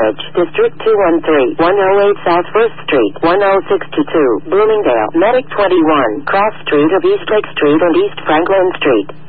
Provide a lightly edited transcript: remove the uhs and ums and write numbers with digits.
Village, District 213, 108 South 1st Street, 10622, Bloomingdale, Medic 21, Cross Street of East Lake Street and East Franklin Street.